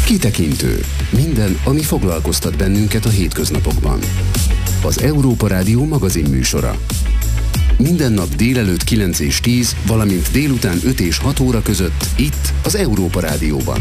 Kitekintő. Minden, ami foglalkoztat bennünket a hétköznapokban. Az Európa Rádió magazinműsora. Minden nap délelőtt 9 és 10, valamint délután 5 és 6 óra között itt az Európa Rádióban.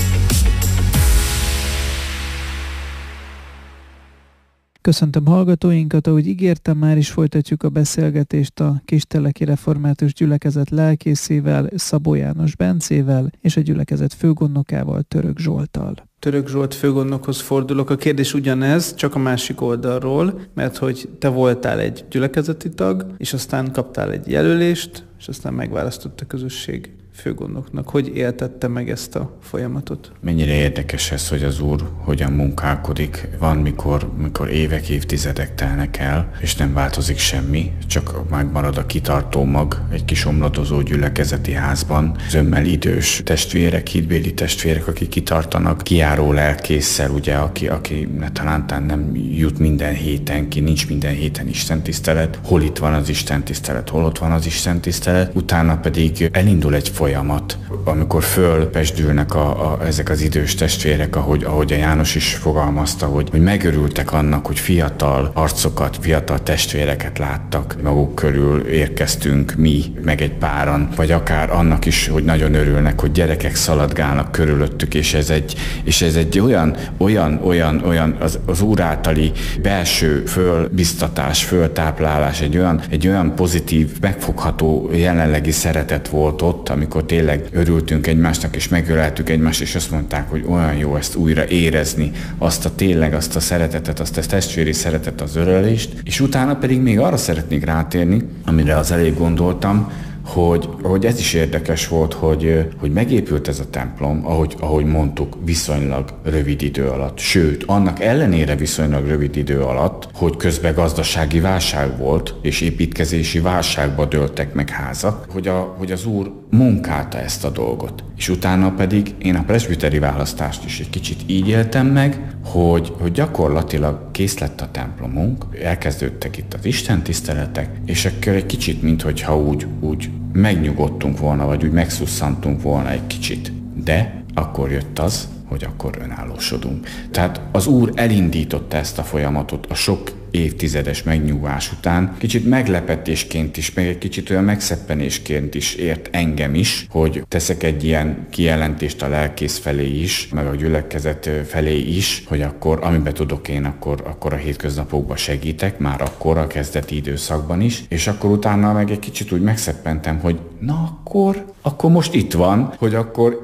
Köszöntöm hallgatóinkat, ahogy ígértem, már is folytatjuk a beszélgetést a Kisteleki Református Gyülekezet lelkészével, Szabó János Bencével és a gyülekezet főgondnokával, Török Zsolttal. Török Zsolt főgondnokhoz fordulok. A kérdés ugyanez, csak a másik oldalról, mert hogy te voltál egy gyülekezeti tag, és aztán kaptál egy jelölést, és aztán megválasztott a közösség főgondnoknak. Hogy éltette meg ezt a folyamatot? Mennyire érdekes ez, hogy az Úr hogyan munkálkodik. Van, mikor évek, évtizedek telnek el, és nem változik semmi, csak megmarad a kitartó mag egy kis omladozó gyülekezeti házban. Zömmel idős testvérek, hitbéli testvérek, akik kitartanak, kijáró lelkésszel, ugye, aki talán nem jut minden héten ki, nincs minden héten istentisztelet. Hol itt van az istentisztelet, hol ott van az istentisztelet, utána pedig elindul egy folyamat, amikor fölpesdülnek ezek az idős testvérek, ahogy a János is fogalmazta, hogy megörültek annak, hogy fiatal arcokat, fiatal testvéreket láttak. Maguk körül érkeztünk mi, meg egy páran, vagy akár annak is, hogy nagyon örülnek, hogy gyerekek szaladgálnak körülöttük, és ez egy olyan az Úr általi belső fölbiztatás, föltáplálás, egy olyan pozitív, megfogható jelenlegi szeretet volt ott, amikor tényleg örültünk egymásnak, és megöleltük egymást, és azt mondták, hogy olyan jó ezt újra érezni, azt a szeretetet, azt a testvéri szeretet, az ölelést, és utána pedig még arra szeretnék rátérni, amire az elég gondoltam, hogy ez is érdekes volt, hogy megépült ez a templom, ahogy mondtuk, viszonylag rövid idő alatt. Sőt, annak ellenére viszonylag rövid idő alatt, hogy közben gazdasági válság volt, és építkezési válságba dőltek meg házak, hogy az Úr munkálta ezt a dolgot. És utána pedig én a presbiteri választást is egy kicsit így éltem meg, hogy gyakorlatilag kész lett a templomunk, elkezdődtek itt az istentiszteletek, és akkor egy kicsit, minthogyha úgy megnyugodtunk volna, vagy úgy megszusszantunk volna egy kicsit. De akkor jött az, hogy akkor önállósodunk. Tehát az Úr elindította ezt a folyamatot a sok évtizedes megnyugvás után. Kicsit meglepetésként is, meg egy kicsit olyan megszeppenésként is ért engem is, hogy teszek egy ilyen kijelentést a lelkész felé is, meg a gyülekezet felé is, hogy akkor, amiben tudok én, akkor a hétköznapokban segítek, már akkor a kezdeti időszakban is, és akkor utána meg egy kicsit úgy megszeppentem, hogy na akkor most itt van, hogy akkor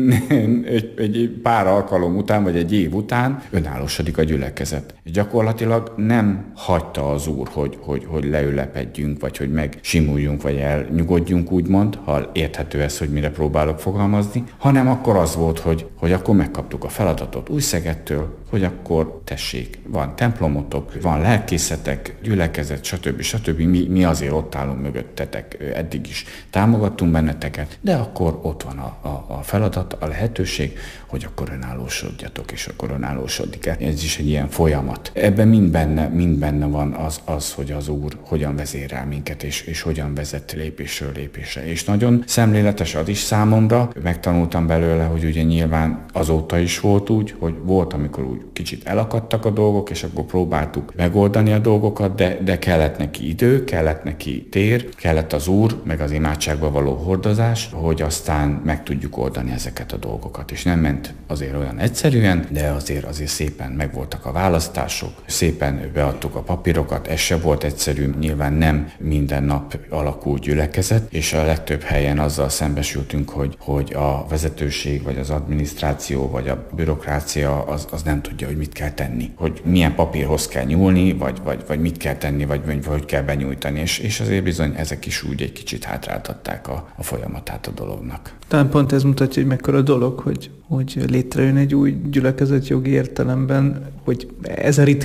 egy pár alkalom után, vagy egy év után önállósodik a gyülekezet. És gyakorlatilag nem hagyta az Úr, hogy leülepedjünk, vagy hogy megsimuljunk, vagy elnyugodjunk, úgymond, ha érthető ez, hogy mire próbálok fogalmazni, hanem akkor az volt, hogy akkor megkaptuk a feladatot Újszegedtől, hogy akkor tessék, van templomotok, van lelkészetek, gyülekezet, stb. Mi azért ott állunk mögöttetek, eddig is támogattunk benneteket, de akkor ott van a feladat, a lehetőség, hogy akkor önállósodjatok, és akkor önállósodik. Ez is egy ilyen folyamat. Ebben mind benne van az, hogy az Úr hogyan vezérel minket, és hogyan vezet lépésről lépésre. És nagyon szemléletes az is számomra. Megtanultam belőle, hogy ugye nyilván azóta is volt úgy, hogy volt, amikor úgy kicsit elakadtak a dolgok, és akkor próbáltuk megoldani a dolgokat, de kellett neki idő, kellett neki tér, kellett az Úr, meg az imádságba való hordozás, hogy aztán meg tudjuk oldani ezeket a dolgokat. És nem ment azért olyan egyszerűen, de azért szépen megvoltak a választások, szépen beadtuk a papírokat, ez se volt egyszerű, nyilván nem minden nap alakult gyülekezet, és a legtöbb helyen azzal szembesültünk, hogy a vezetőség, vagy az adminisztráció, vagy a bürokrácia az nem tudja, hogy mit kell tenni, hogy milyen papírhoz kell nyúlni, vagy mit kell tenni, vagy hogy kell benyújtani, és azért bizony ezek is úgy egy kicsit hátráltatták a folyamatát a dolognak. Talán pont ez mutatja, hogy mekkora dolog, hogy létrejön egy új gyülekezet jogi értelemben, hogy ez a ritkább.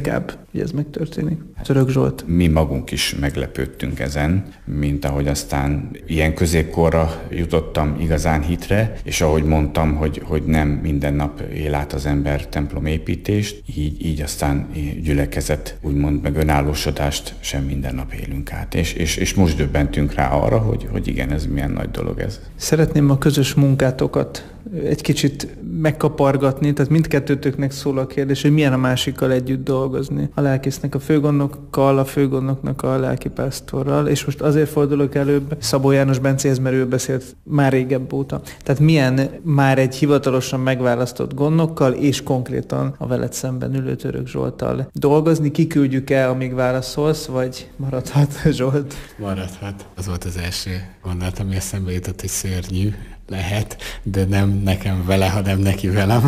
hogy ez megtörténik. Török Zsolt. Mi magunk is meglepődtünk ezen, mint ahogy aztán ilyen középkorra jutottam igazán hitre, és ahogy mondtam, hogy nem minden nap él át az ember templomépítést, így aztán gyülekezet, úgymond meg önállósodást sem minden nap élünk át. És most döbbentünk rá arra, hogy igen, ez milyen nagy dolog ez. Szeretném a közös munkátokat egy kicsit megkapargatni, tehát mindkettőtöknek szól a kérdés, hogy milyen a másikkal együtt dolgozni. A lelkésznek a főgondnokkal, a főgondnoknak a lelkipásztorral, és most azért fordulok előbb Szabó János Bencéhez, mert ő beszélt már régebb óta. Tehát milyen már egy hivatalosan megválasztott gondnokkal, és konkrétan a veled szemben ülő Török Zsolttal dolgozni. Kiküldjük el, amíg válaszolsz, vagy maradhat Zsolt? Maradhat. Az volt az első gondolat, ami eszembe jutott, hogy szörnyű lehet, de nem nekem vele, hanem neki velem.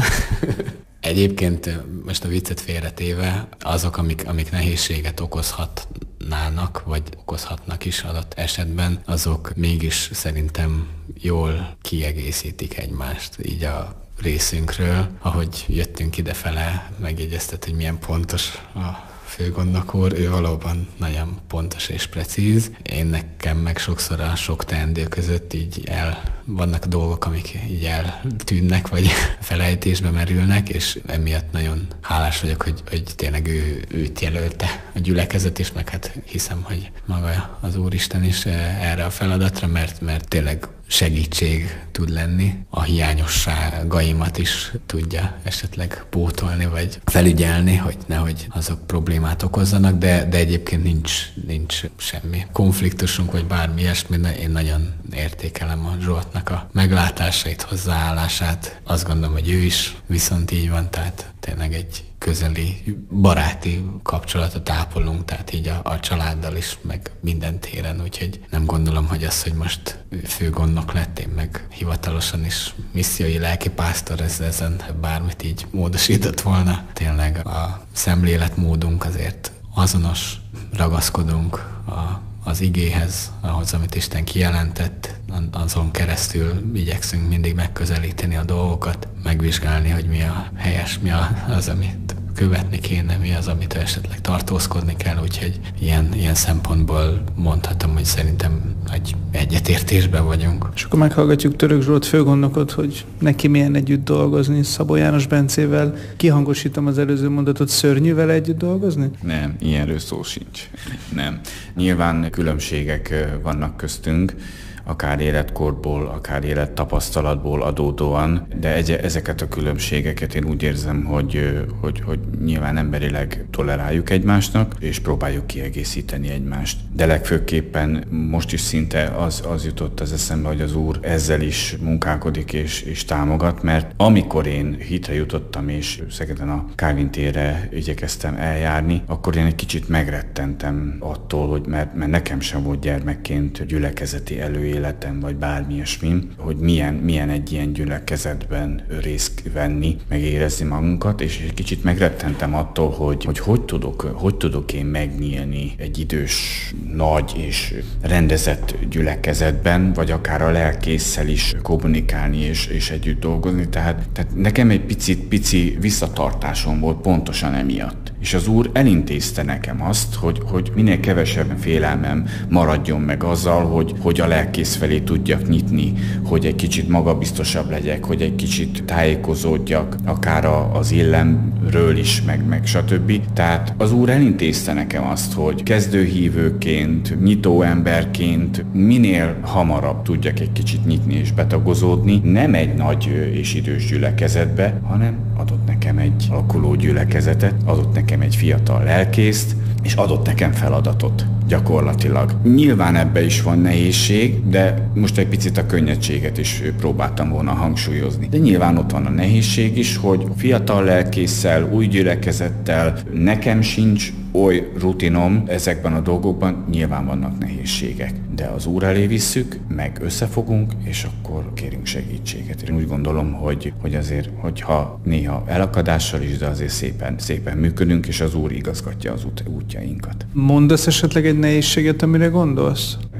Egyébként most a viccet félretéve azok, amik nehézséget okozhatnának, vagy okozhatnak is adott esetben, azok mégis szerintem jól kiegészítik egymást így a részünkről. Ahogy jöttünk idefele, megjegyezted, hogy milyen pontos a főgondnok úr, ő valóban nagyon pontos és precíz. Én nekem meg sokszor a sok teendő között így vannak dolgok, amik így eltűnnek, vagy felejtésbe merülnek, és emiatt nagyon hálás vagyok, hogy tényleg őt jelölte a gyülekezet, és meg hát hiszem, hogy maga az Úristen is erre a feladatra, mert tényleg segítség tud lenni, a hiányosságaimat is tudja esetleg pótolni, vagy felügyelni, hogy nehogy azok problémát okozzanak, de egyébként nincs semmi konfliktusunk, vagy bármi ilyesmi. Én nagyon értékelem a Zsoltnak a meglátásait, hozzáállását. Azt gondolom, hogy ő is viszont így van, tehát tényleg egy közeli, baráti kapcsolatot ápolunk, tehát így a családdal is, meg minden téren, úgyhogy nem gondolom, hogy az, hogy most főgondnok lett, én meg hivatalosan is missziói lelkipásztor, ezen bármit így módosított volna. Tényleg a szemléletmódunk azért azonos, ragaszkodunk az igéhez, ahhoz, amit Isten kijelentett, azon keresztül igyekszünk mindig megközelíteni a dolgokat, megvizsgálni, hogy mi a helyes, mi az, amit követni kéne, mi az, amit esetleg tartózkodni kell, úgyhogy ilyen szempontból mondhatom, hogy szerintem egy egyetértésben vagyunk. És akkor meghallgatjuk Török Zsolt főgondnokot, hogy neki milyen együtt dolgozni Szabó János Bencével. Kihangosítom az előző mondatot, szörnyű vele együtt dolgozni? Nem, ilyenről szó sincs. Nem. Nyilván különbségek vannak köztünk, akár életkorból, akár élettapasztalatból adódóan, de ezeket a különbségeket én úgy érzem, hogy nyilván emberileg toleráljuk egymásnak, és próbáljuk kiegészíteni egymást. De legfőképpen most is szinte az jutott az eszembe, hogy az Úr ezzel is munkálkodik és támogat, mert amikor én hitre jutottam, és Szegeden a Kálvin térre igyekeztem eljárni, akkor én egy kicsit megrettentem attól, hogy mert nekem sem volt gyermekként gyülekezeti életem, vagy bármi ilyesmi, hogy milyen egy ilyen gyülekezetben részt venni, megérezni magunkat, és egy kicsit megrettentem attól, hogy tudok én megnyílni egy idős, nagy és rendezett gyülekezetben, vagy akár a lelkésszel is kommunikálni és együtt dolgozni. Tehát nekem egy pici visszatartásom volt pontosan emiatt. És az Úr elintézte nekem azt, hogy minél kevesebb félelmem maradjon meg azzal, hogy a lelkész felé tudjak nyitni, hogy egy kicsit magabiztosabb legyek, hogy egy kicsit tájékozódjak, akár az illemről is, meg stb. Tehát az Úr elintézte nekem azt, hogy kezdőhívőként, nyitó emberként minél hamarabb tudjak egy kicsit nyitni és betagozódni, nem egy nagy és idős gyülekezetbe, hanem adott nekem egy alakuló gyülekezetet, adott nekem egy fiatal lelkészt, és adott nekem feladatot gyakorlatilag. Nyilván ebbe is van nehézség, de most egy picit a könnyedséget is próbáltam volna hangsúlyozni. De nyilván ott van a nehézség is, hogy fiatal lelkésszel, új gyülekezettel nekem sincs oly rutinom ezekben a dolgokban, nyilván vannak nehézségek. De az Úr elé visszük, meg összefogunk, és akkor kérünk segítséget. Én úgy gondolom, hogy azért, hogyha néha elakadással is, de azért szépen működünk, és az Úr igazgatja az útjainkat. Mondasz esetleg egy nehézséget, amire gondolsz?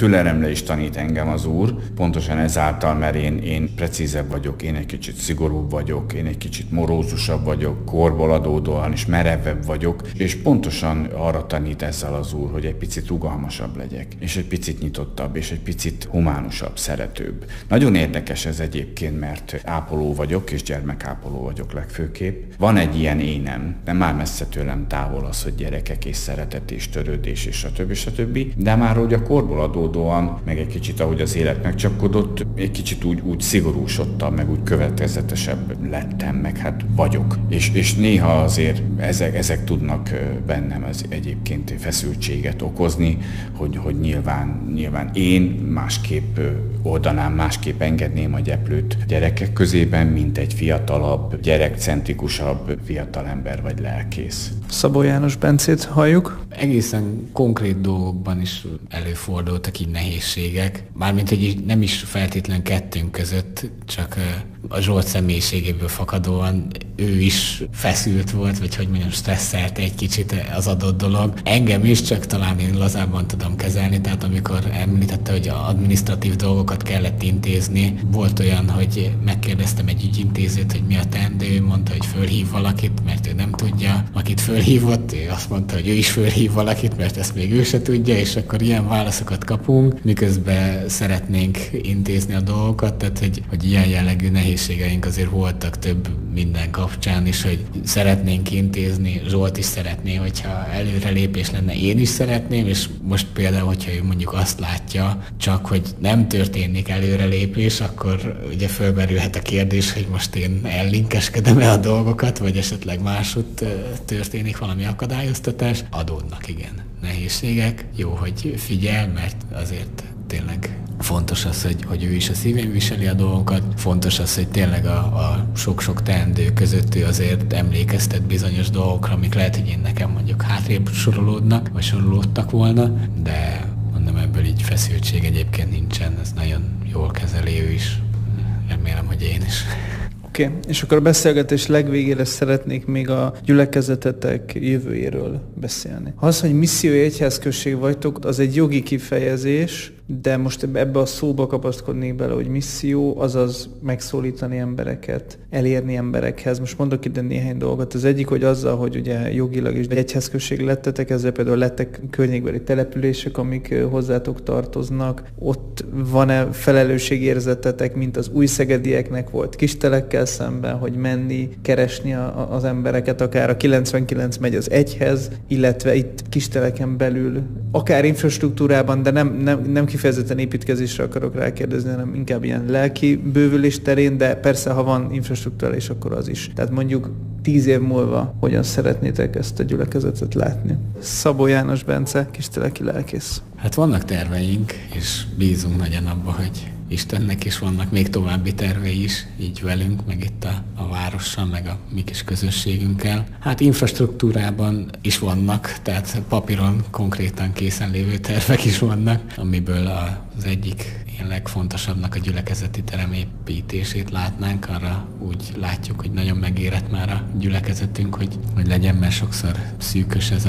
türelemre is tanít engem az Úr, pontosan ezáltal, mert én precízebb vagyok, én egy kicsit szigorúbb vagyok, én egy kicsit morózusabb vagyok, korból adódóan is merevebb vagyok, és pontosan arra tanít ezzel az Úr, hogy egy picit rugalmasabb legyek, és egy picit nyitottabb, és egy picit humánusabb, szeretőbb. Nagyon érdekes ez egyébként, mert ápoló vagyok, és gyermekápoló vagyok legfőképp. Van egy ilyen énem, de már messze tőlem távol az, hogy gyerekek és szeretet és törődés és stb. De már hogy a korból adódóan, meg egy kicsit ahogy az élet megcsapkodott, egy kicsit úgy szigorúsodtam, meg úgy következetesebb lettem, meg hát vagyok. És néha azért ezek tudnak bennem egyébként feszültséget okozni, hogy nyilván én másképp oldanám, másképp engedném a gyeplőt gyerekek közében, mint egy fiatalabb, gyerekcentrikusabb fiatalember vagy lelkész. Szabó János Bencét halljuk. Egészen konkrét dolgokban is előfordultak így nehézségek. Mármint, hogy így nem is feltétlen kettőnk között, csak a Zsolt személyiségéből fakadóan ő is feszült volt, vagy hogy mondjam, stresszelte egy kicsit az adott dolog. Engem is, csak talán én lazábban tudom kezelni, tehát amikor említette, hogy adminisztratív dolgokat kellett intézni, volt olyan, hogy megkérdeztem egy ügyintézőt, hogy mi a teendő, ő mondta, hogy fölhív valakit, mert ő nem tudja. Akit fölhívott, ő azt mondta, hogy ő is fölhív valakit, mert ezt még ő se tudja, és akkor ilyen válaszokat kapunk, miközben szeretnénk intézni a dolgokat, tehát hogy ilyen jellegű nehézségeink azért voltak több minden kapcsán is, hogy szeretnénk intézni, Zsolt is szeretné, hogyha előrelépés lenne, én is szeretném, és most például, hogyha ő mondjuk azt látja, csak hogy nem történik előrelépés, akkor ugye fölmerülhet a kérdés, hogy most én ellinkeskedem-e a dolgokat, vagy esetleg máshogy történik valami akadályoztatás. Adódnak, igen, nehézségek. Jó, hogy figyel, mert azért tényleg fontos az, hogy ő is a szívén viseli a dolgokat, fontos az, hogy tényleg a sok-sok teendő között ő azért emlékeztet bizonyos dolgokra, amik lehet, hogy én nekem mondjuk hátrébb sorolódnak, vagy sorolódtak volna, de mondom, ebből így feszültség egyébként nincsen, ez nagyon jól kezeli ő is, remélem, hogy én is. Oké, és akkor a beszélgetés legvégére szeretnék még a gyülekezetetek jövőjéről beszélni. Az, hogy missziói egyházközség vagytok, az egy jogi kifejezés, de most ebbe a szóba kapaszkodnék bele, hogy misszió, azaz megszólítani embereket, elérni emberekhez. Most mondok ide néhány dolgot. Az egyik, hogy azzal, hogy ugye jogilag is egyházközség lettetek, ezzel például lettek környékbeli települések, amik hozzátok tartoznak. Ott van-e felelősségérzetetek, mint az újszegedieknek volt Kistelekkel szemben, hogy menni, keresni az embereket, akár a 99 megy az egyhez, illetve itt Kisteleken belül, akár infrastruktúrában, de nem kifejezetten építkezésre akarok rákérdezni, hanem inkább ilyen lelki bővülés terén, de persze, ha van infrastruktúrális, akkor az is. Tehát mondjuk 10 év múlva hogyan szeretnétek ezt a gyülekezetet látni? Szabó János Bence, kisteleki lelkész. Hát vannak terveink, és bízunk nagyon abba, hogy Istennek is vannak még további tervei is, így velünk, meg itt a várossal, meg a mi kis közösségünkkel. Hát infrastruktúrában is vannak, tehát papíron konkrétan készen lévő tervek is vannak, amiből az egyik ilyen legfontosabbnak a gyülekezeti terem építését látnánk. Arra úgy látjuk, hogy nagyon megérett már a gyülekezetünk, hogy legyen, mert sokszor szűkös ez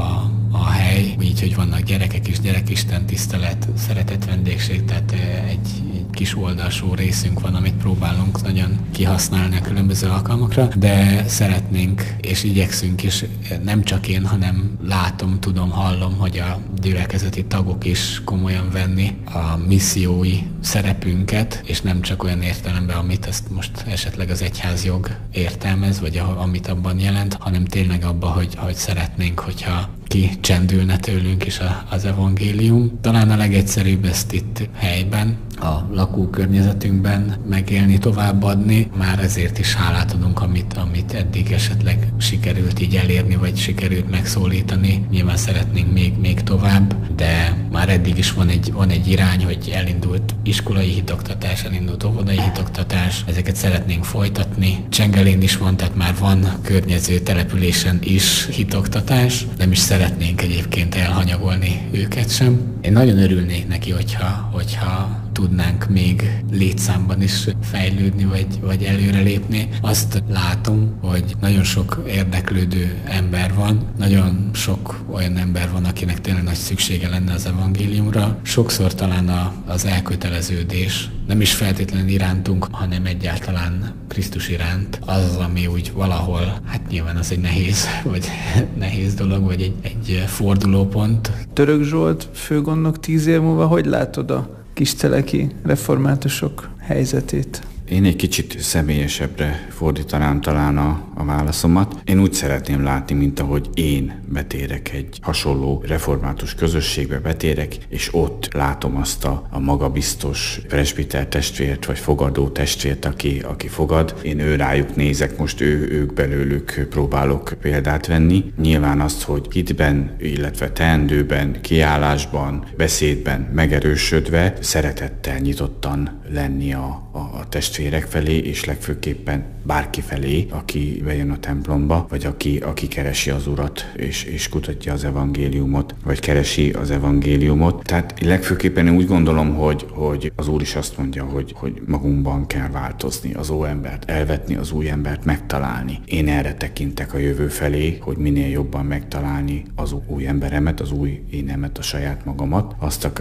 a hely, így, hogy vannak gyerekek is, gyerekisten tisztelet, szeretett vendégség, tehát egy kis oldalsó részünk van, amit próbálunk nagyon kihasználni a különböző alkalmakra, de szeretnénk és igyekszünk is, nem csak én, hanem látom, tudom, hallom, hogy a gyülekezeti tagok is komolyan venni a missziói szerepünket, és nem csak olyan értelemben, amit ezt most esetleg az egyházjog értelmez, vagy amit abban jelent, hanem tényleg abba, hogy szeretnénk, hogyha kicsendülne tőlünk is az evangélium. Talán a legegyszerűbb ezt itt helyben, a lakókörnyezetünkben megélni, továbbadni. Már ezért is hálát adunk, amit eddig esetleg sikerült így elérni, vagy sikerült megszólítani. Nyilván szeretnénk még tovább, de már eddig is van egy irány, hogy elindult iskolai hitoktatás, elindult óvodai hitoktatás. Ezeket szeretnénk folytatni. Csengelén is van, tehát már van környező településen is hitoktatás. Nem is szeretnénk egyébként elhanyagolni őket sem. Én nagyon örülnék neki, hogyha tudnánk még létszámban is fejlődni, vagy előrelépni. Azt látom, hogy nagyon sok érdeklődő ember van, nagyon sok olyan ember van, akinek tényleg nagy szüksége lenne az evangéliumra. Sokszor talán az elköteleződés, nem is feltétlenül irántunk, hanem egyáltalán Krisztus iránt, az, ami úgy valahol, hát nyilván az egy nehéz dolog, vagy egy fordulópont. Török Zsolt főgondnok 10 év múlva, hogy látod a kisteleki reformátusok helyzetét? Én egy kicsit személyesebbre fordítanám talán a válaszomat. Én úgy szeretném látni, mint ahogy én betérek egy hasonló református közösségbe betérek, és ott látom azt a magabiztos presbiter testvért, vagy fogadó testvért, aki fogad. Én rájuk nézek, most ők belőlük próbálok példát venni. Nyilván azt, hogy hitben, illetve teendőben, kiállásban, beszédben megerősödve, szeretettel nyitottan lenni a testvérek felé, és legfőképpen bárki felé, aki bejön a templomba, vagy aki keresi az Urat, és kutatja az evangéliumot, vagy keresi az evangéliumot. Tehát legfőképpen én úgy gondolom, hogy az Úr is azt mondja, hogy magunkban kell változni, az óembert elvetni, az új embert megtalálni. Én erre tekintek a jövő felé, hogy minél jobban megtalálni az új emberemet, az új énemet, a saját magamat, azt,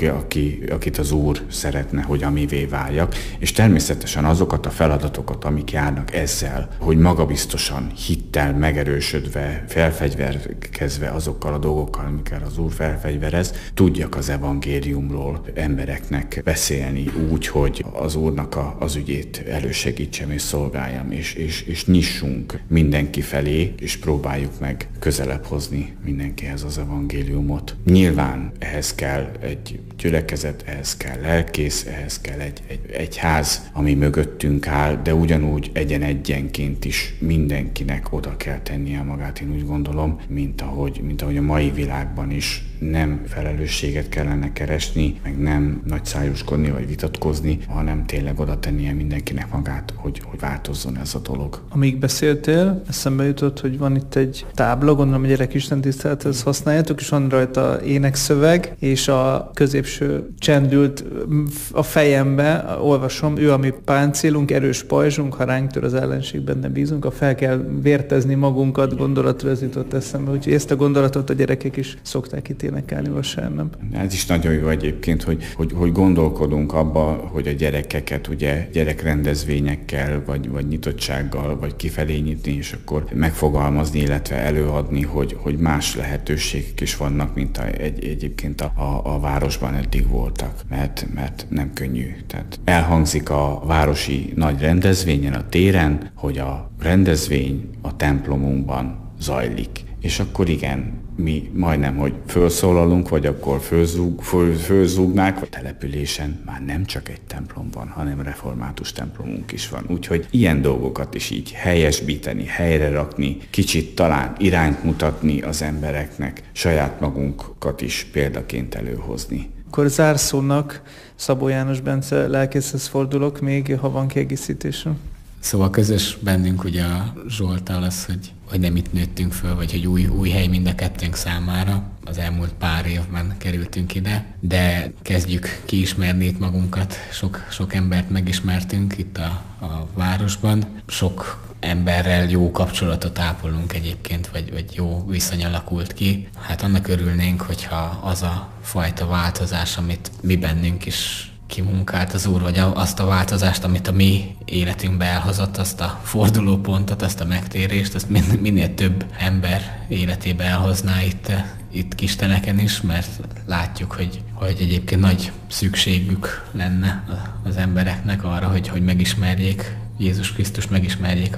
akit az Úr szeretne, hogy amivé váljak, és természetesen azokat a feladatokat, amik járnak ezzel, hogy magabiztosan, hittel megerősödve, felfegyverkezve azokkal a dolgokkal, amikkel az Úr felfegyverez, tudjak az evangéliumról embereknek beszélni úgy, hogy az Úrnak az ügyét elősegítsem és szolgáljam, és nyissunk mindenki felé, és próbáljuk meg közelebb hozni mindenkihez az evangéliumot. Nyilván ehhez kell egy gyülekezet, ehhez kell lelkész, ehhez kell egy ház, ami mögöttünk áll, de ugyanúgy egyenként is mindenkinek oda kell tennie magát, én úgy gondolom, mint ahogy a mai világban is nem felelősséget kellene keresni, meg nem nagyszájúskodni vagy vitatkozni, hanem tényleg oda tennie mindenkinek magát, hogy változzon ez a dolog. Amíg beszéltél, eszembe jutott, hogy van itt egy tábla, gondolom, hogy gyerekisten tisztelethez használjátok, és van rajta énekszöveg, és a középső csendült a fejembe, olvasom, ő a mi páncélunk, erős pajzsunk, ha ránk tör az ellenség, benne bízunk, a fel kell vértezni magunkat, gondolatra ez jutott eszembe, úgyhogy ezt a gondolatot a gyerekek is szokták itt énekelni vasárnap. Ez is nagyon jó egyébként, hogy gondolkodunk abba, hogy a gyerekeket ugye gyerekrendezvényekkel, vagy nyitottsággal, vagy kifelé nyitni, és akkor megfogalmazni, illetve előadni, hogy más lehetőségek is vannak, mint egyébként a városban eddig voltak, mert nem könnyű. Tehát elhangzik a városi nagy rendezvényen, a téren, hogy a rendezvény a templomunkban zajlik. És akkor igen, mi majdnem, hogy felszólalunk, vagy akkor fölzúgnák, a településen már nem csak egy templom van, hanem református templomunk is van. Úgyhogy ilyen dolgokat is így helyesbíteni, helyre rakni, kicsit talán irányt mutatni az embereknek, saját magunkat is példaként előhozni. Akkor zárszónak Szabó János Bence lelkészhez fordulok, még ha van kiegészítésem. Szóval közös bennünk ugye a Zsolttal az, hogy nem itt nőttünk föl, vagy hogy új hely mind a kettőnk számára. Az elmúlt pár évben kerültünk ide, de kezdjük kiismerni itt magunkat. Sok embert megismertünk itt a városban. Sok emberrel jó kapcsolatot ápolunk egyébként, vagy jó viszony alakult ki. Hát annak örülnénk, hogyha az a fajta változás, amit mi bennünk is kimunkált az Úr, vagy azt a változást, amit a mi életünkbe elhozott, azt a fordulópontot, azt a megtérést, azt minél több ember életébe elhozná itt Kisteleken is, mert látjuk, hogy egyébként nagy szükségük lenne az embereknek arra, hogy megismerjék Jézus Krisztus, megismerjék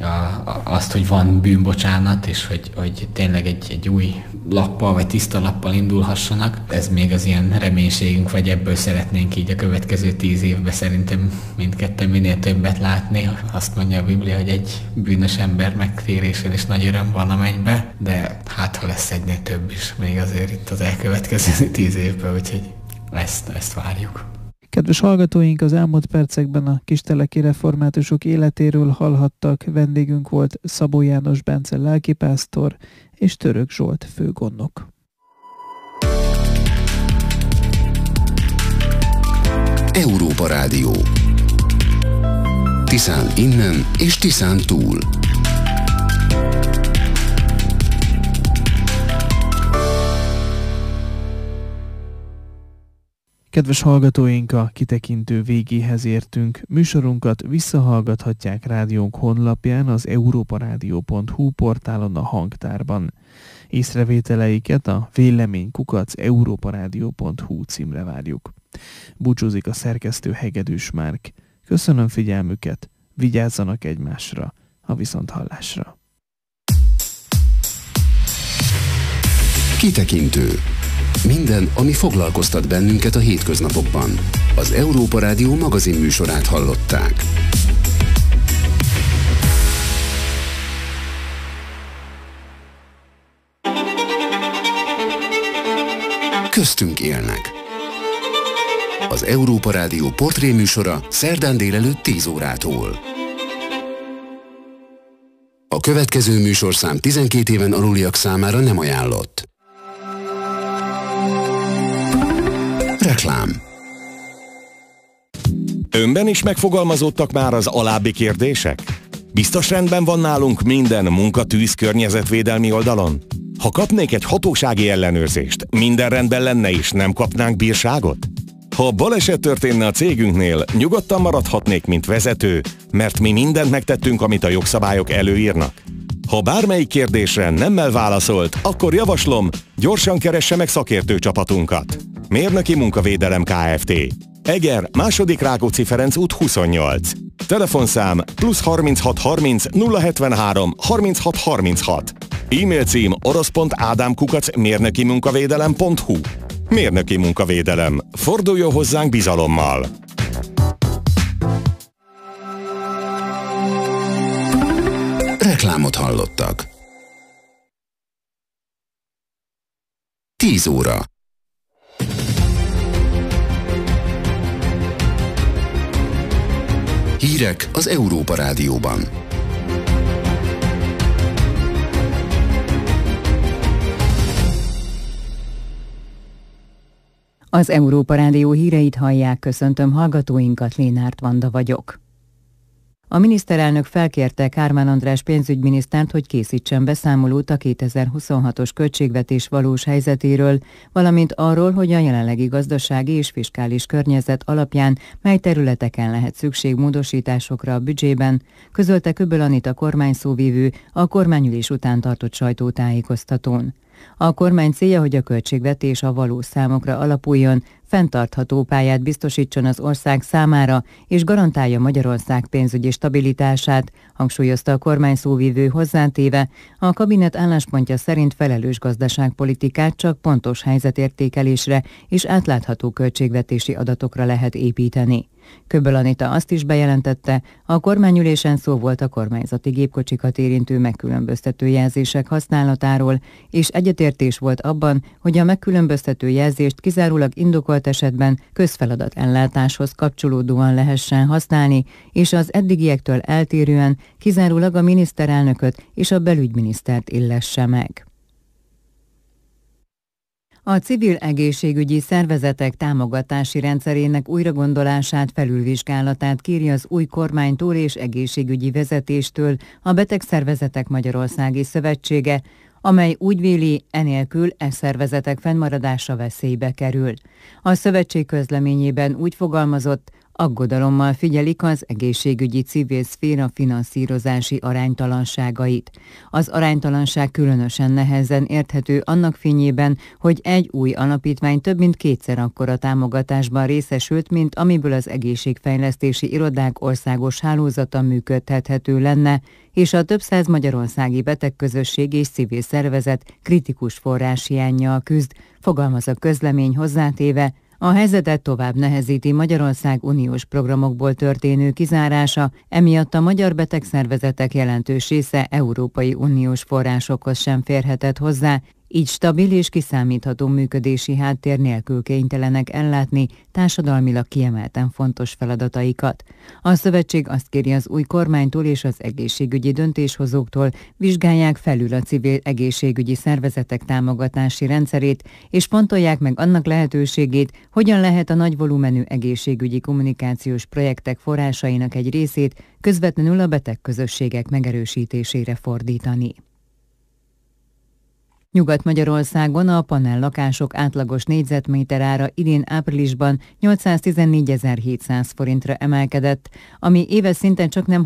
azt, hogy van bűnbocsánat, és hogy tényleg egy új lappal, vagy tiszta lappal indulhassanak. Ez még az ilyen reménységünk, vagy ebből szeretnénk így a következő 10 évben szerintem mindketten minél többet látni. Azt mondja a Biblia, hogy egy bűnös ember megtérésén is nagy öröm van a mennybe, de hát ha lesz egynél több is még azért itt az elkövetkező 10 évben, úgyhogy ezt várjuk. Kedves hallgatóink, az elmúlt percekben a kisteleki reformátusok életéről hallhattak. Vendégünk volt Szabó János Bence lelkipásztor és Török Zsolt főgondnok. Európa Rádió. Tiszán innen és Tiszán túl. Kedves hallgatóink, a kitekintő végéhez értünk. Műsorunkat visszahallgathatják rádiónk honlapján, az europaradio.hu portálon, a hangtárban. Észrevételeiket a vélemény@europaradio.hu címre várjuk. Búcsúzik a szerkesztő Hegedűs Márk. Köszönöm figyelmüket, vigyázzanak egymásra, a viszonthallásra. Kitekintő. Minden, ami foglalkoztat bennünket a hétköznapokban. Az Európa Rádió magazin műsorát hallották. Köztünk élnek. Az Európa Rádió portréműsora szerdán délelőtt 10 órától. A következő műsorszám 12 éven aluliak számára nem ajánlott. Reklám. Önben is megfogalmazódtak már az alábbi kérdések? Biztos rendben van nálunk minden munka-tűz környezetvédelmi oldalon? Ha kapnék egy hatósági ellenőrzést, minden rendben lenne és nem kapnánk bírságot? Ha baleset történne a cégünknél, nyugodtan maradhatnék, mint vezető, mert mi mindent megtettünk, amit a jogszabályok előírnak. Ha bármelyik kérdésre nemmel válaszolt, akkor javaslom, gyorsan keresse meg szakértő csapatunkat. Mérnöki Munkavédelem Kft. Eger, II. Rákóczi Ferenc út 28. Telefonszám +36 30 073 36 36. E-mail cím orosz.ádám@mérnökimunkavédelem.hu. Mérnöki Munkavédelem. Forduljon hozzánk bizalommal! Reklámot hallottak. 10 óra. Hírek az Európa Rádióban. Az Európa Rádió híreit hallják, köszöntöm hallgatóinkat, Lénárt Vanda vagyok. A miniszterelnök felkérte Kármán András pénzügyminisztert, hogy készítsen beszámolót a 2026-os költségvetés valós helyzetéről, valamint arról, hogy a jelenlegi gazdasági és fiskális környezet alapján mely területeken lehet szükség módosításokra a büdzsében, közölte Köböl Anita kormányszóvivő a kormányülés után tartott sajtótájékoztatón. A kormány célja, hogy a költségvetés a valós számokra alapuljon, fenntartható pályát biztosítson az ország számára, és garantálja Magyarország pénzügyi stabilitását, hangsúlyozta a kormány szóvivő, hozzátéve, a kabinet álláspontja szerint felelős gazdaságpolitikát csak pontos helyzetértékelésre és átlátható költségvetési adatokra lehet építeni. Köböl Anita azt is bejelentette, a kormányülésen szó volt a kormányzati gépkocsikat érintő megkülönböztető jelzések használatáról, és egyetértés volt abban, hogy a megkülönböztető jelzést kizárólag indokolt esetben közfeladat ellátáshoz kapcsolódóan lehessen használni, és az eddigiektől eltérően kizárólag a miniszterelnököt és a belügyminisztert illesse meg. A civil egészségügyi szervezetek támogatási rendszerének újragondolását, felülvizsgálatát kéri az új kormánytól és egészségügyi vezetéstől a Betegszervezetek Magyarországi Szövetsége, amely úgy véli, enélkül szervezetek fennmaradása veszélybe kerül. A szövetség közleményében úgy fogalmazott, aggodalommal figyelik az egészségügyi civil szféra finanszírozási aránytalanságait. Az aránytalanság különösen nehezen érthető annak fényében, hogy egy új alapítvány több mint 2-szer akkora támogatásban részesült, mint amiből az egészségfejlesztési irodák országos hálózata működtethető lenne, és a több száz magyarországi betegközösség és civil szervezet kritikus forráshiánnyal küzd, fogalmaz a közlemény, hozzátéve, a helyzetet tovább nehezíti Magyarország uniós programokból történő kizárása, emiatt a magyar betegszervezetek jelentős része Európai Uniós forrásokhoz sem férhetett hozzá, Így stabil és kiszámítható működési háttér nélkül kénytelenek ellátni társadalmilag kiemelten fontos feladataikat. A szövetség azt kéri az új kormánytól és az egészségügyi döntéshozóktól, vizsgálják felül a civil egészségügyi szervezetek támogatási rendszerét, és fontolják meg annak lehetőségét, hogyan lehet a nagy volumenű egészségügyi kommunikációs projektek forrásainak egy részét közvetlenül a betegközösségek megerősítésére fordítani. Nyugat-Magyarországon a panellakások átlagos négyzetméter ára idén áprilisban 814.700 forintra emelkedett, ami éves szinten csaknem